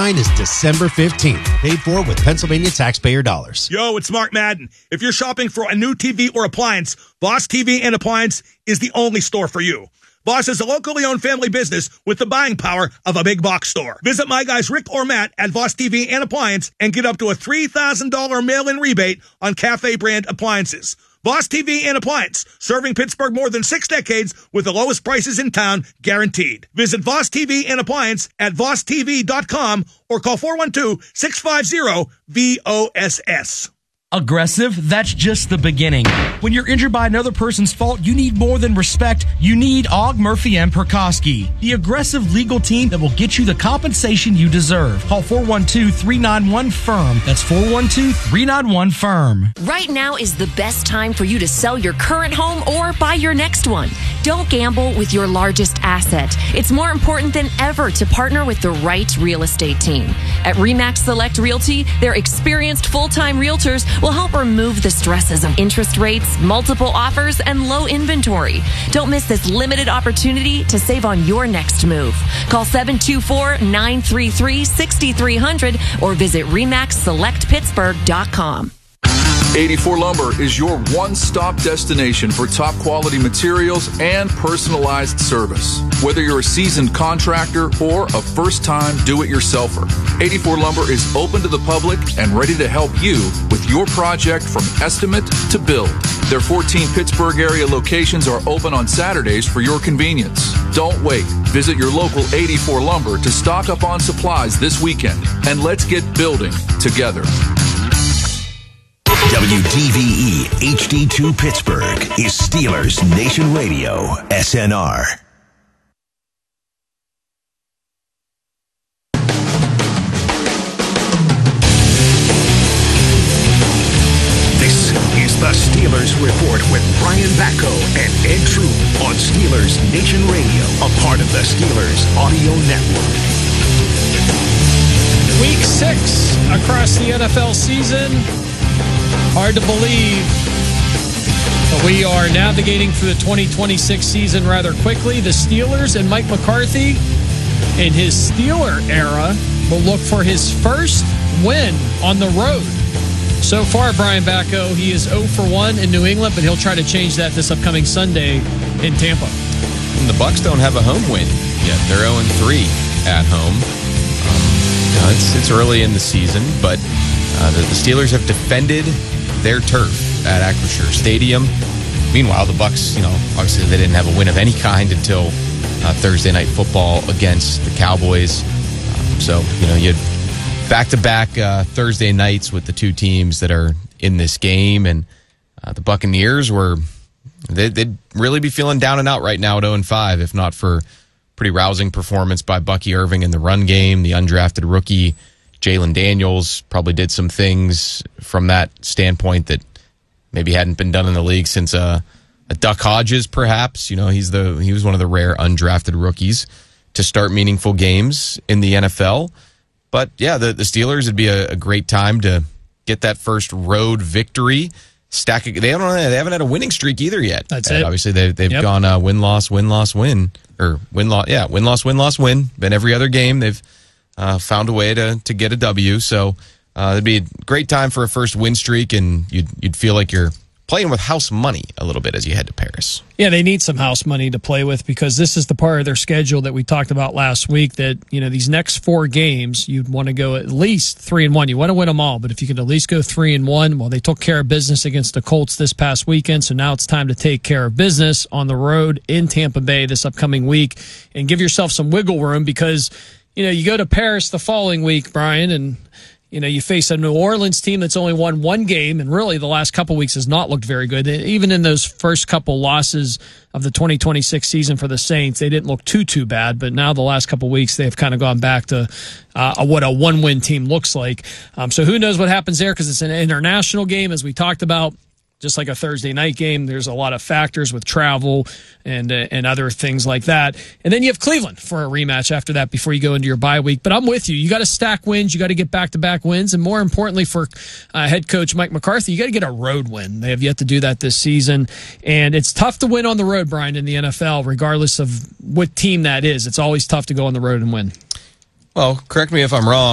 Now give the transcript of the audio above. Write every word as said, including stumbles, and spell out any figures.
deadline is December fifteenth. Paid for with Pennsylvania taxpayer dollars. Yo, it's Mark Madden. If you're shopping for a new T V or appliance, Voss T V and Appliance is the only store for you. Voss is a locally owned family business with the buying power of a big box store. Visit my guys Rick or Matt at Voss T V and Appliance and get up to a three thousand dollars mail-in rebate on Cafe brand appliances. Voss T V and Appliance, serving Pittsburgh more than six decades with the lowest prices in town, guaranteed. Visit Voss T V and Appliance at voss t v dot com or call four one two, six five zero, V O S S. Aggressive? That's just the beginning. When you're injured by another person's fault, you need more than respect. You need Og, Murphy, and Perkoski, the aggressive legal team that will get you the compensation you deserve. Call four one two, three nine one, F I R M. That's four one two, three nine one, F I R M. Right now is the best time for you to sell your current home or buy your next one. Don't gamble with your largest asset. It's more important than ever to partner with the right real estate team. At RE/MAX Select Realty, their experienced full-time realtors will help remove the stresses of interest rates, multiple offers, and low inventory. Don't miss this limited opportunity to save on your next move. Call seven two four, nine three three, six three zero zero or visit remax select pittsburgh dot com. eighty-four Lumber is your one-stop destination for top-quality materials and personalized service. Whether you're a seasoned contractor or a first-time do-it-yourselfer, eighty-four Lumber is open to the public and ready to help you with your project from estimate to build. Their fourteen Pittsburgh area locations are open on Saturdays for your convenience. Don't wait. Visit your local eighty-four Lumber to stock up on supplies this weekend, and let's get building together. W D V E H D two Pittsburgh is Steelers Nation Radio, S N R. This is the Steelers Report with Brian Bacco and Ed Troop on Steelers Nation Radio, a part of the Steelers Audio Network. Week six across the N F L season. Hard to believe, but we are navigating through the twenty twenty-six season rather quickly. The Steelers and Mike McCarthy in his Steeler era will look for his first win on the road. So far, Brian Bacco, he is zero for one in New England, but he'll try to change that this upcoming Sunday in Tampa. And the Bucs don't have a home win yet. They're zero and three at home. Um, you know, it's, it's early in the season, but uh, the, the Steelers have defended their turf at Acrisure Stadium. Meanwhile, the Bucs, you know, obviously they didn't have a win of any kind until uh, Thursday Night Football against the Cowboys. Um, so, you know, you had back-to-back uh, Thursday nights with the two teams that are in this game, and uh, the Buccaneers were, they'd, they'd really be feeling down and out right now at oh and five, if not for pretty rousing performance by Bucky Irving in the run game. The undrafted rookie Jalen Daniels probably did some things from that standpoint that maybe hadn't been done in the league since uh, a Duck Hodges, perhaps. You know, he's the he was one of the rare undrafted rookies to start meaningful games in the N F L. But yeah, the, the Steelers would be a, a great time to get that first road victory. Stack. They haven't they haven't had a winning streak either yet. That's and it. Obviously, they, they've Yep. gone uh, win loss win loss win or win loss yeah win loss win loss win. Been every other game they've Uh, found a way to to get a W, so uh, it'd be a great time for a first win streak, and you'd you'd feel like you're playing with house money a little bit as you head to Paris. Yeah, they need some house money to play with because this is the part of their schedule that we talked about last week that, you know, these next four games, you'd want to go at least three and one. You want to win them all, but if you could at least go three and one, well, they took care of business against the Colts this past weekend, so now it's time to take care of business on the road in Tampa Bay this upcoming week and give yourself some wiggle room because, you know, you go to Paris the following week, Brian, and, you know, you face a New Orleans team that's only won one game, and really the last couple weeks has not looked very good. Even in those first couple losses of the twenty twenty-six season for the Saints, they didn't look too, too bad, but now the last couple weeks they've kind of gone back to uh, what a one-win team looks like. Um, so who knows what happens there because it's an international game, as we talked about. Just like a Thursday night game, there's a lot of factors with travel and uh, and other things like that. And then you have Cleveland for a rematch after that before you go into your bye week. But I'm with you. You got to stack wins. You got to get back-to-back wins. And more importantly for uh, head coach Mike McCarthy, you got to get a road win. They have yet to do that this season. And it's tough to win on the road, Brian, in the N F L, regardless of what team that is. It's always tough to go on the road and win. Well, correct me if I'm wrong.